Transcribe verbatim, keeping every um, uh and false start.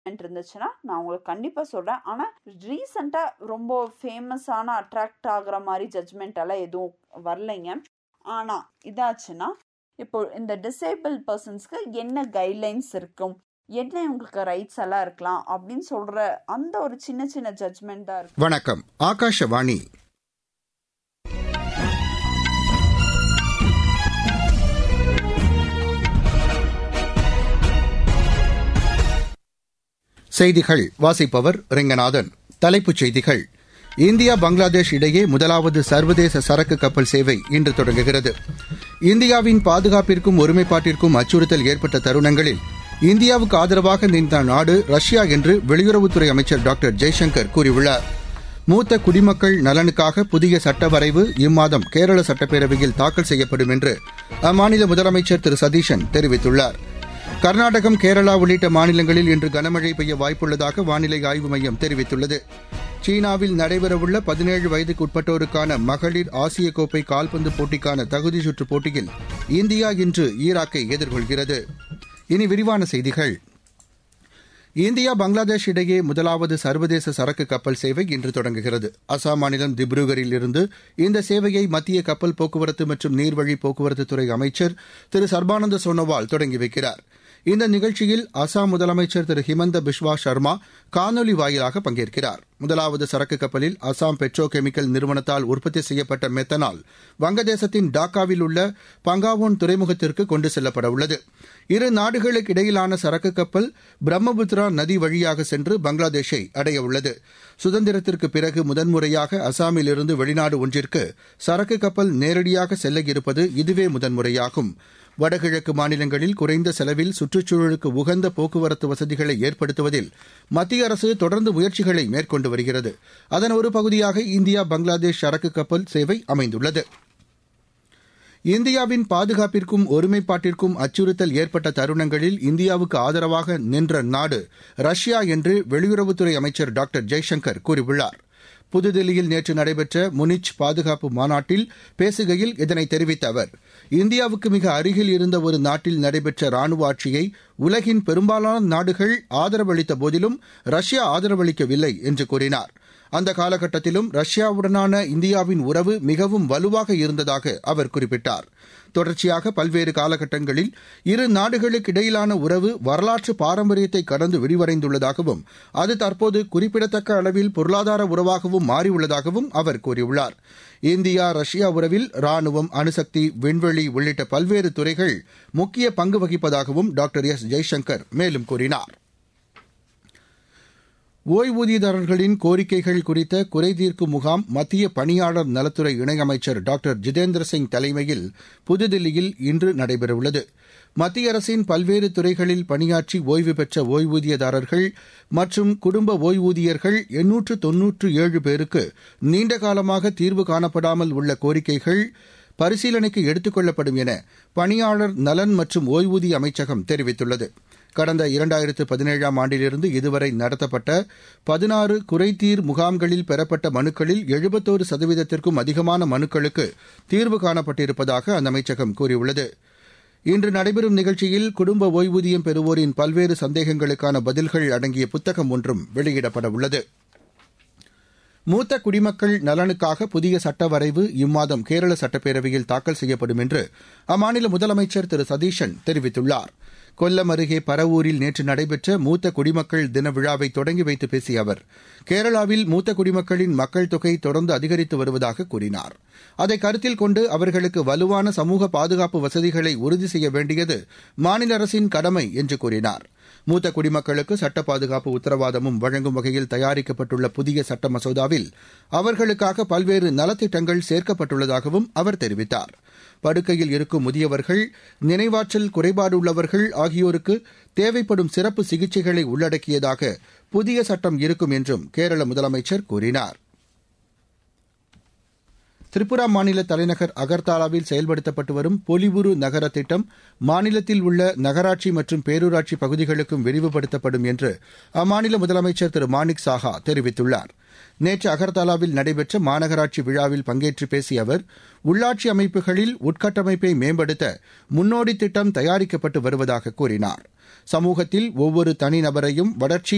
இருந்துச்சுன்னா நான் உங்களுக்கு கண்டிப்பா சொல்றேன். ஆனா ரீசெண்டா ரொம்ப ஃபேமஸான அட்ராக்ட் ஆகுற மாதிரி ஜட்ஜ்மெண்ட் எல்லாம் எதுவும் வரலைங்க. ஆனா இதாச்சுன்னா இப்போ இந்த டிசேபிள் பர்சன்ஸ்க்கு என்ன கைட்லைன்ஸ் இருக்கும், என்ன உங்களுக்கு ரைட்ஸ் எல்லாம் இருக்கலாம் அப்படின்னு சொல்ற அந்த ஒரு சின்ன சின்ன ஜட்ஜ்மெண்ட் தான் இருக்கு. வணக்கம், ஆகாஷவாணி. செய்திகள் வாசிப்பவர் ரெங்கநாதன். தலைப்புச் செய்திகள். இந்தியா பங்களாதேஷ் இடையே முதலாவது சர்வதேச சரக்கு கப்பல் சேவை இன்று தொடங்குகிறது. இந்தியாவின் பாதுகாப்பிற்கும் ஒருமைப்பாட்டிற்கும் அச்சுறுத்தல் ஏற்பட்ட தருணங்களில் இந்தியாவுக்கு ஆதரவாக நின்ற நாடு ரஷ்யா என்று வெளியுறவுத்துறை அமைச்சர் டாக்டர் ஜெய்சங்கர் கூறியுள்ளார். மூத்த குடிமக்கள் நலனுக்காக புதிய சட்ட வரைவு இம்மாதம் கேரள சட்டப்பேரவையில் தாக்கல் செய்யப்படும் என்று அம்மாநில முதலமைச்சர் திரு சதீஷன் தெரிவித்துள்ளார். கர்நாடகம், கேரளா உள்ளிட்ட மாநிலங்களில் இன்று கனமழை பெய்ய வாய்ப்புள்ளதாக வானிலை ஆய்வு மையம் தெரிவித்துள்ளது. சீனாவில் நடைபெறவுள்ள பதினேழு வயதுக்கு உட்பட்டோருக்கான மகளிர் ஆசிய கோப்பை கால்பந்து போட்டிக்கான தகுதி சுற்றுப் போட்டியில் இந்தியா இன்று ஈராக்கை எதிர்கொள்கிறது. இனி விரிவான செய்திகள். இந்தியா பங்களாதேஷ் இடையே முதலாவது சர்வதேச சரக்கு கப்பல் சேவை இன்று தொடங்குகிறது. அசாம் மாநிலம் திப்ருகரில் இருந்து இந்த சேவையை மத்திய கப்பல் போக்குவரத்து மற்றும் நீர்வழி போக்குவரத்துத்துறை அமைச்சர் திரு சர்பானந்த சோனோவால் தொடங்கி வைக்கிறார். இந்த நிகழ்ச்சியில் அசாம் முதலமைச்சர் திரு ஹிமந்த பிஸ்வா சர்மா காணொலி வாயிலாக பங்கேற்கிறார். முதலாவது சரக்கு கப்பலில் அசாம் பெட்ரோ கெமிக்கல் நிறுவனத்தால் உற்பத்தி செய்யப்பட்ட மெத்தனால் வங்கதேசத்தின் டாக்காவில் உள்ள பங்காவோன் துறைமுகத்திற்கு கொண்டு செல்லப்பட உள்ளது. இரு நாடுகளுக்கு இடையிலான சரக்கு கப்பல் பிரம்மபுத்திரா நதி வழியாக சென்று பங்களாதேஷை அடைய உள்ளது. சுதந்திரத்திற்கு பிறகு முதன்முறையாக அசாமில் இருந்து வெளிநாடு ஒன்றிற்கு சரக்கு கப்பல் நேரடியாக செல்ல இருப்பது இதுவே முதன்முறையாகும். வடகிழக்கு மாநிலங்களில் குறைந்த செலவில் சுற்றுச்சூழலுக்கு உகந்த போக்குவரத்து வசதிகளை ஏற்படுத்துவதில் மத்திய அரசு தொடர்ந்து முயற்சிகளை மேற்கொண்டு வருகிறது. அதன் ஒரு பகுதியாக இந்தியா பங்களாதேஷ் சரக்கு கப்பல் சேவை அமைந்துள்ளது. இந்தியாவின் பாதுகாப்பிற்கும் ஒருமைப்பாட்டிற்கும் அச்சுறுத்தல் ஏற்பட்ட தருணங்களில் இந்தியாவுக்கு ஆதரவாக நின்ற நாடு ரஷ்யா என்று வெளியுறவுத்துறை அமைச்சர் டாக்டர் ஜெய்சங்கர் கூறியுள்ளார். புதுதில்லியில் நேற்று நடைபெற்ற முனிச் பாதுகாப்பு மாநாட்டில் பேசுகையில் இதனை தெரிவித்த அவர், இந்தியாவுக்கு மிக அருகில் இருந்த ஒரு நாட்டில் நடைபெற்ற ராணுவ ஆட்சியை உலகின் பெரும்பாலான நாடுகள் ஆதரவளித்த போதிலும் ரஷ்யா ஆதரவளிக்கவில்லை என்று கூறினார். அந்த காலகட்டத்திலும் ரஷ்யாவுடனான இந்தியாவின் உறவு மிகவும் வலுவாக இருந்ததாக அவர் குறிப்பிட்டார். தொடர்ச்சியாக பல்வேறு காலகட்டங்களில் இரு நாடுகளுக்கு இடையிலான உறவு வரலாற்று பாரம்பரியத்தை கடந்து விரிவடைந்துள்ளதாகவும் அது தற்போது குறிப்பிடத்தக்க அளவில் பொருளாதார உறவாகவும் மாறியுள்ளதாகவும் அவர் கூறியுள்ளார். இந்தியா ரஷ்யா உறவில் ராணுவம், அணுசக்தி, விண்வெளி உள்ளிட்ட பல்வேறு துறைகள் முக்கிய பங்கு வகிப்பதாகவும் டாக்டர் எஸ் ஜெய்சங்கர் மேலும் கூறினார். ஓய்வூதியதாரர்களின் கோரிக்கைகள் குறித்த குறைதீர்க்கும் முகாம் மத்திய பணியாளர் நலத்துறை இணையமைச்சர் டாக்டர் ஜிதேந்திர சிங் தலைமையில் புதுதில்லியில் இன்று நடைபெறவுள்ளது. மத்திய அரசின் பல்வேறு துறைகளில் பணியாற்றி ஓய்வு பெற்ற ஓய்வூதியதாரர்கள் மற்றும் குடும்ப ஓய்வூதியர்கள் எண்ணூற்று தொன்னூற்று ஏழு பேருக்கு நீண்டகாலமாக தீர்வு காணப்படாமல் உள்ள கோரிக்கைகள் பரிசீலனைக்கு எடுத்துக் கொள்ளப்படும் என பணியாளர் நலன் மற்றும் ஓய்வூதிய அமைச்சகம் தெரிவித்துள்ளது. கடந்த இரண்டாயிரத்து பதினேழாம் ஆண்டிலிருந்து இதுவரை நடத்தப்பட்ட பதினாறு குறைதீர் முகாம்களில் பெறப்பட்ட மனுக்களில் எழுபத்தோரு சதவீதத்திற்கும் அதிகமான மனுக்களுக்கு தீர்வு காணப்பட்டிருப்பதாக அந்த அமைச்சகம் கூறியுள்ளது. இன்று நடைபெறும் நிகழ்ச்சியில் குடும்ப ஓய்வூதியம் பெறுவோரின் பல்வேறு சந்தேகங்களுக்கான பதில்கள் அடங்கிய புத்தகம் ஒன்றும் வெளியிடப்பட உள்ளது. மூத்த குடிமக்கள் நலனுக்காக புதிய சட்ட வரைவு இம்மாதம் கேரள சட்டப்பேரவையில் தாக்கல் செய்யப்படும் என்று அம்மாநில முதலமைச்சர் திரு சதீஷன் தெரிவித்துள்ளார். கொல்லம் அருகே பரவூரில் நேற்று நடைபெற்ற மூத்த குடிமக்கள் தின விழாவை தொடங்கி வைத்து பேசிய அவர், கேரளாவில் மூத்த குடிமக்களின் மக்கள் தொகை தொடர்ந்து அதிகரித்து வருவதாக கூறினார். அதை கருத்தில் கொண்டு அவர்களுக்கு வலுவான சமூக பாதுகாப்பு வசதிகளை உறுதி செய்ய வேண்டியது மாநில அரசின் கடமை என்று கூறினார். மூத்த குடிமக்களுக்கு சட்ட பாதுகாப்பு உத்தரவாதமும் வழங்கும் வகையில் தயாரிக்கப்பட்டுள்ள புதிய சட்ட மசோதாவில் அவர்களுக்காக பல்வேறு நலத்திட்டங்கள் சேர்க்கப்பட்டுள்ளதாகவும் அவர் தெரிவித்தார். படுக்கையில் இருக்கும் முதியவர்கள், நினைவாற்றல் குறைபாடு உள்ளவர்கள் ஆகியோருக்கு தேவைப்படும் சிறப்பு சிகிச்சைகளை உள்ளடக்கியதாக புதிய சட்டம் இருக்கும் என்றும் கேரள முதலமைச்சர் கூறினார். திரிபுரா மாநில தலைநகர் அகர்தாலாவில் செயல்படுத்தப்பட்டு வரும் பொலிவுறு நகர திட்டம் மாநிலத்தில் உள்ள நகராட்சி மற்றும் பேரூராட்சி பகுதிகளுக்கும் விரிவுபடுத்தப்படும் என்று அம்மாநில முதலமைச்சர் திரு மாணிக் சாஹா தெரிவித்துள்ளார். நேற்று அகர்தாலாவில் நடைபெற்ற மாநகராட்சி விழாவில் பங்கேற்று பேசிய அவர், உள்ளாட்சி அமைப்புகளில் உட்கட்டமைப்பை மேம்படுத்த முன்னோடி திட்டம் தயாரிக்கப்பட்டு வருவதாக கூறினார். சமூகத்தில் ஒவ்வொரு தனிநபரையும் வளர்ச்சி